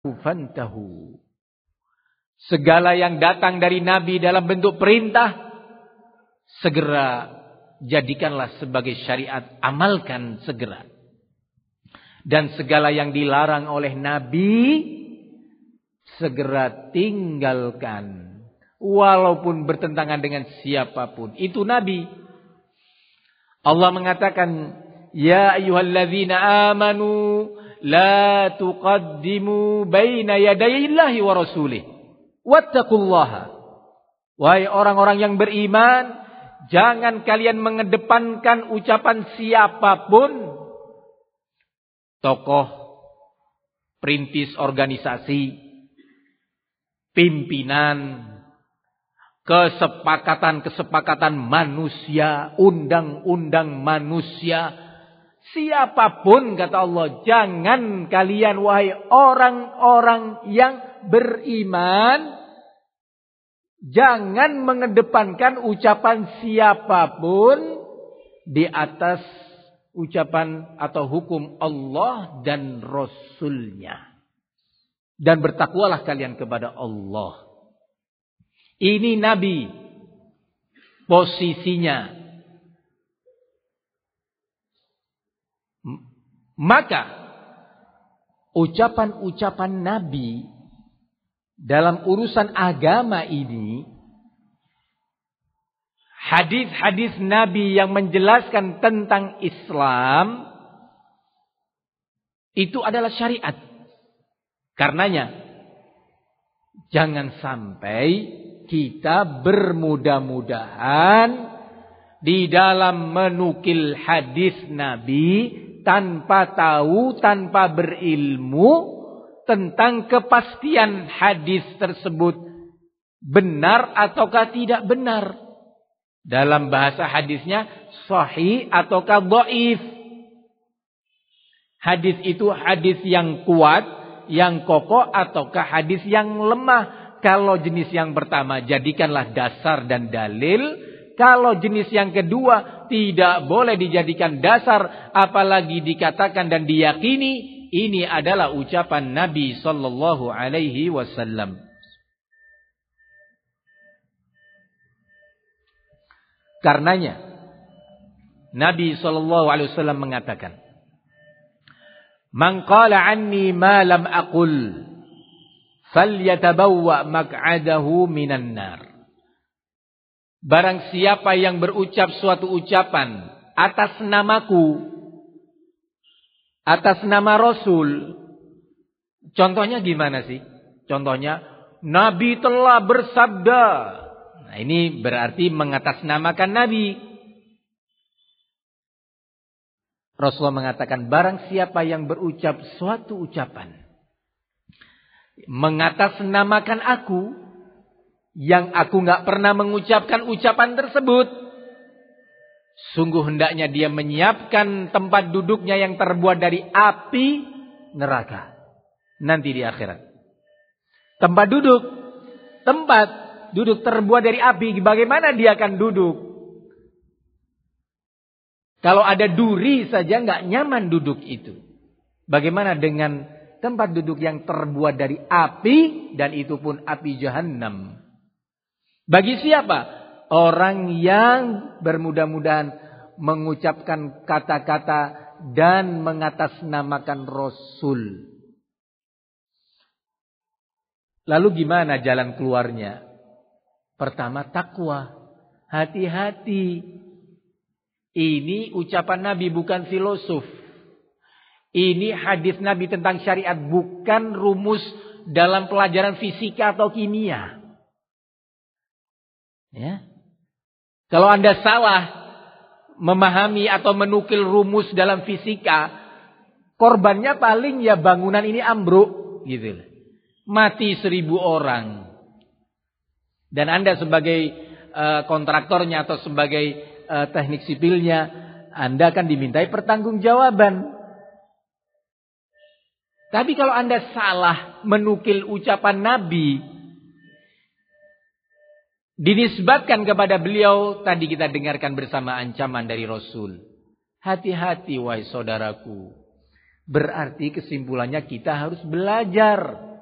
fantahu. Segala yang datang dari Nabi dalam bentuk perintah, segera jadikanlah sebagai syariat, amalkan segera. Dan segala yang dilarang oleh Nabi, segera tinggalkan. Walaupun bertentangan dengan siapapun. Itu Nabi. Allah mengatakan, Ya ayyuhalladzina amanu, la tuqaddimu baina yadayillahi wa rasulih. Wattaqullaha. Wahai orang-orang yang beriman, jangan kalian mengedepankan ucapan siapapun. Tokoh, perintis organisasi, pimpinan, kesepakatan manusia, undang-undang manusia. Siapapun kata Allah, jangan kalian wahai orang-orang yang beriman, jangan mengedepankan ucapan siapapun di atas ucapan atau hukum Allah dan Rasul-Nya. Dan bertakwalah kalian kepada Allah. Ini Nabi posisinya. Maka ucapan-ucapan Nabi dalam urusan agama ini, hadis-hadis Nabi yang menjelaskan tentang Islam, itu adalah syariat. Karenanya, jangan sampai kita bermudah-mudahan di dalam menukil hadis Nabi tanpa tahu, tanpa berilmu tentang kepastian hadis tersebut benar ataukah tidak benar. Dalam bahasa hadisnya sahih ataukah dhaif. Hadis itu hadis yang kuat, yang kokoh ataukah hadis yang lemah. Kalau jenis yang pertama jadikanlah dasar dan dalil. Kalau jenis yang kedua tidak boleh dijadikan dasar, apalagi dikatakan dan diyakini ini adalah ucapan Nabi sallallahu alaihi wasallam. Karenanya Nabi sallallahu alaihi wasallam mengatakan, "Man qala anni ma lam aqul falyatabawwa maq'adahu minan nar." Barang siapa yang berucap suatu ucapan atas namaku, atas nama Rasul. Contohnya gimana sih? Contohnya, Nabi telah bersabda. Nah, ini berarti mengatasnamakan Nabi. Rasulullah mengatakan, barang siapa yang berucap suatu ucapan mengatasnamakan aku, yang aku nggak pernah mengucapkan ucapan tersebut, sungguh hendaknya dia menyiapkan tempat duduknya yang terbuat dari api neraka nanti di akhirat. Tempat duduk terbuat dari api, bagaimana dia akan duduk? Kalau ada duri saja nggak nyaman duduk itu. Bagaimana dengan tempat duduk yang terbuat dari api, dan itu pun api Jahannam? Bagi siapa? Orang yang bermudah-mudahan mengucapkan kata-kata dan mengatasnamakan Rasul. Lalu gimana jalan keluarnya? Pertama, takwa. Hati-hati. Ini ucapan Nabi, bukan filosof. Ini hadis Nabi tentang syariat, bukan rumus dalam pelajaran fisika atau kimia. Ya. Kalau Anda salah memahami atau menukil rumus dalam fisika, korbannya paling ya bangunan ini ambruk gitu. Mati 1000 orang. Dan Anda sebagai kontraktornya atau sebagai teknik sipilnya, Anda akan dimintai pertanggungjawaban. Tapi kalau Anda salah menukil ucapan Nabi, dinisbatkan kepada beliau, tadi kita dengarkan bersama ancaman dari Rasul. Hati-hati wahai saudaraku. Berarti kesimpulannya kita harus belajar